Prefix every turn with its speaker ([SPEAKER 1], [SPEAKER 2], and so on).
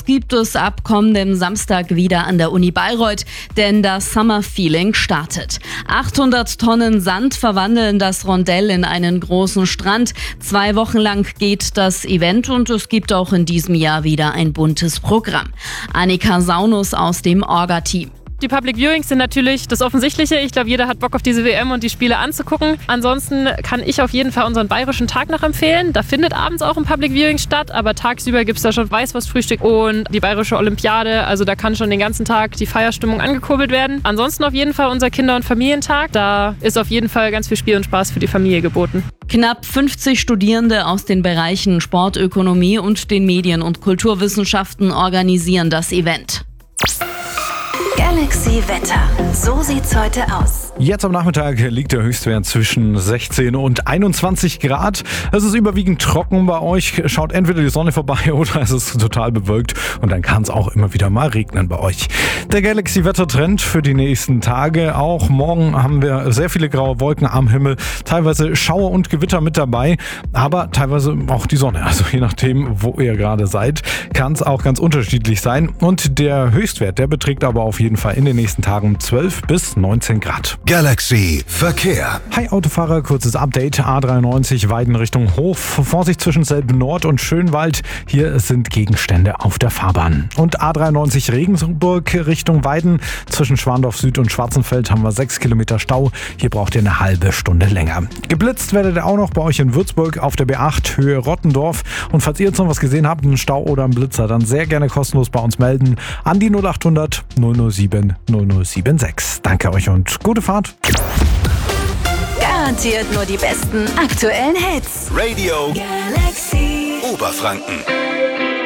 [SPEAKER 1] das gibt es ab kommendem Samstag wieder an der Uni Bayreuth, denn das Summer Feeling startet. 800 Tonnen Sand verwandeln das Rondell in einen großen Strand. 2 Wochen lang geht das Event und es gibt auch in diesem Jahr wieder ein buntes Programm. Annika Saunus aus dem Orga-Team.
[SPEAKER 2] Die Public Viewings sind natürlich das Offensichtliche. Ich glaube, jeder hat Bock auf diese WM und die Spiele anzugucken. Ansonsten kann ich auf jeden Fall unseren bayerischen Tag noch empfehlen. Da findet abends auch ein Public Viewing statt, aber tagsüber gibt es da schon Weißwurstfrühstück und die bayerische Olympiade. Also da kann schon den ganzen Tag die Feierstimmung angekurbelt werden. Ansonsten auf jeden Fall unser Kinder- und Familientag. Da ist auf jeden Fall ganz viel Spiel und Spaß für die Familie geboten.
[SPEAKER 1] Knapp 50 Studierende aus den Bereichen Sportökonomie und den Medien- und Kulturwissenschaften organisieren das Event.
[SPEAKER 3] Galaxy Wetter. So sieht's heute aus.
[SPEAKER 4] Jetzt am Nachmittag liegt der Höchstwert zwischen 16 und 21 Grad. Es ist überwiegend trocken bei euch. Schaut entweder die Sonne vorbei oder es ist total bewölkt. Und dann kann es auch immer wieder mal regnen bei euch. Der Galaxy-Wettertrend für die nächsten Tage. Auch morgen haben wir sehr viele graue Wolken am Himmel. Teilweise Schauer und Gewitter mit dabei. Aber teilweise auch die Sonne. Also je nachdem, wo ihr gerade seid, kann es auch ganz unterschiedlich sein. Und der Höchstwert, der beträgt aber auf jeden Fall in den nächsten Tagen 12 bis 19 Grad.
[SPEAKER 5] Galaxy Verkehr.
[SPEAKER 4] Hi Autofahrer, kurzes Update. A93 Weiden Richtung Hof. Vorsicht zwischen Selben Nord und Schönwald. Hier sind Gegenstände auf der Fahrbahn. Und A93 Regensburg Richtung Weiden. Zwischen Schwandorf Süd und Schwarzenfeld haben wir 6 Kilometer Stau. Hier braucht ihr eine halbe Stunde länger. Geblitzt werdet ihr auch noch bei euch in Würzburg auf der B8 Höhe Rottendorf. Und falls ihr jetzt noch was gesehen habt, einen Stau oder einen Blitzer, dann sehr gerne kostenlos bei uns melden. An die 0800 007 0076. Danke euch und gute Fahrt.
[SPEAKER 3] Garantiert nur die besten aktuellen Hits.
[SPEAKER 5] Radio
[SPEAKER 3] Galaxy.
[SPEAKER 5] Oberfranken.